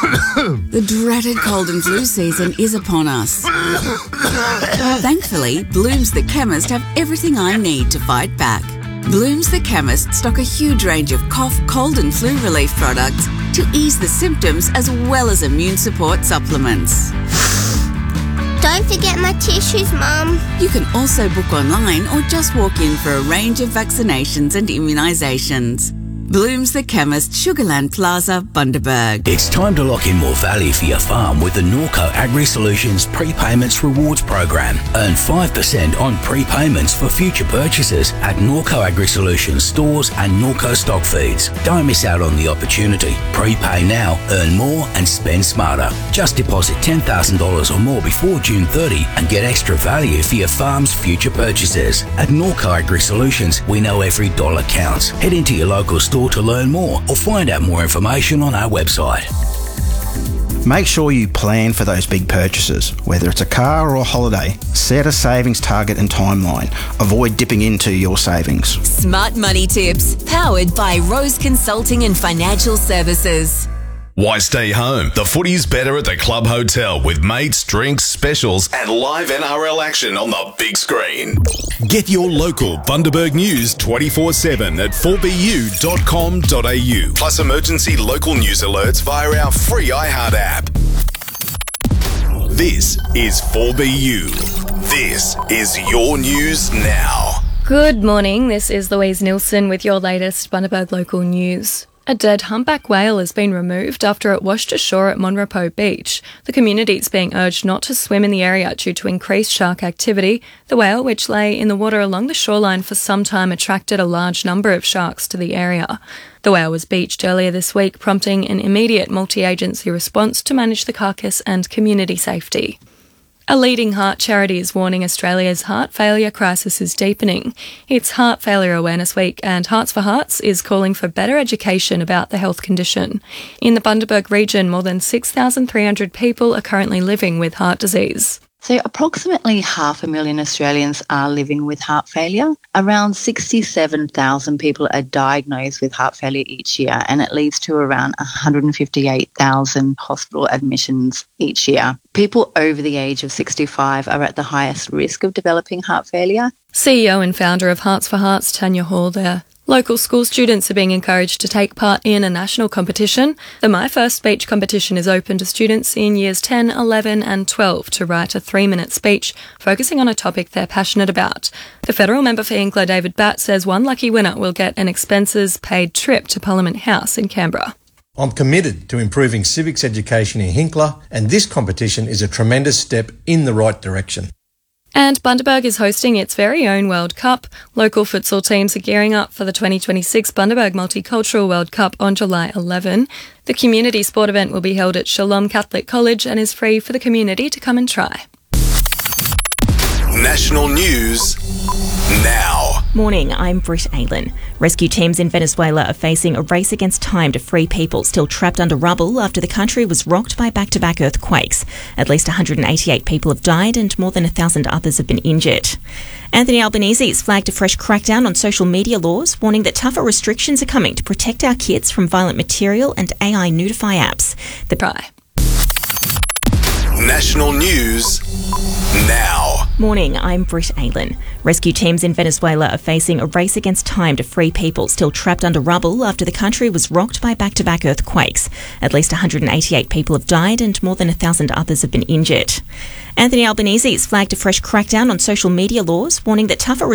The dreaded cold and flu season is upon us. Thankfully, Blooms the Chemist have everything I need to fight back. Blooms the Chemist stock a huge range of cough, cold and flu relief products to ease the symptoms as well as immune support supplements. Don't forget my tissues, Mum. You can also book online or just walk in for a range of vaccinations and immunisations. Blooms the Chemist, Sugarland Plaza, Bundaberg. It's time to lock in more value for your farm with the Norco Agri Solutions Prepayments Rewards Program. Earn 5% on prepayments for future purchases at Norco Agri Solutions stores and Norco stock feeds. Don't miss out on the opportunity. Prepay now, earn more and spend smarter. Just deposit $10,000 or more before June 30 and get extra value for your farm's future purchases. At Norco Agri Solutions, we know every dollar counts. Head into your local store to learn more or find out more information on our website. Make sure you plan for those big purchases, whether it's a car or a holiday. Set a savings target and timeline. Avoid dipping into your savings. Smart Money Tips, powered by Rose Consulting and Financial Services. Why stay home? The footy's better at the Club Hotel with mates, drinks, specials and live NRL action on the big screen. Get your local Bundaberg news 24/7 at 4bu.com.au. Plus emergency local news alerts via our free iHeart app. This is 4BU. This is your news now. Good morning, this is Louise Nilsson with your latest Bundaberg local news. A dead humpback whale has been removed after it washed ashore at Monrepo Beach. The community is being urged not to swim in the area due to increased shark activity. The whale, which lay in the water along the shoreline for some time, attracted a large number of sharks to the area. The whale was beached earlier this week, prompting an immediate multi-agency response to manage the carcass and community safety. A leading heart charity is warning Australia's heart failure crisis is deepening. It's Heart Failure Awareness Week, and Hearts for Hearts is calling for better education about the health condition. In the Bundaberg region, more than 6,300 people are currently living with heart disease. So approximately 500,000 Australians are living with heart failure. Around 67,000 people are diagnosed with heart failure each year, and it leads to around 158,000 hospital admissions each year. People over the age of 65 are at the highest risk of developing heart failure. CEO and founder of Hearts for Hearts, Tanya Hall there. Local school students are being encouraged to take part in a national competition. The My First Speech competition is open to students in years 10, 11 and 12 to write a 3-minute speech focusing on a topic they're passionate about. The federal member for Hinkler, David Batt, says one lucky winner will get an expenses-paid trip to Parliament House in Canberra. I'm committed to improving civics education in Hinkler, and this competition is a tremendous step in the right direction. And Bundaberg is hosting its very own World Cup. Local futsal teams are gearing up for the 2026 Bundaberg Multicultural World Cup on July 11. The community sport event will be held at Shalom Catholic College and is free for the community to come and try. National news now. Morning, I'm Britt Aylan. Rescue teams in Venezuela are facing a race against time to free people still trapped under rubble after the country was rocked by back-to-back earthquakes. At least 188 people have died and more than 1,000 others have been injured. Anthony Albanese has flagged a fresh crackdown on social media laws, warning that tougher restrictions are coming to protect our kids from violent material and AI nudify apps. National news now. Morning, I'm Britt Aylan. Rescue teams in Venezuela are facing a race against time to free people still trapped under rubble after the country was rocked by back-to-back earthquakes. At least 188 people have died and more than 1,000 others have been injured. Anthony Albanese has flagged a fresh crackdown on social media laws, warning that tougher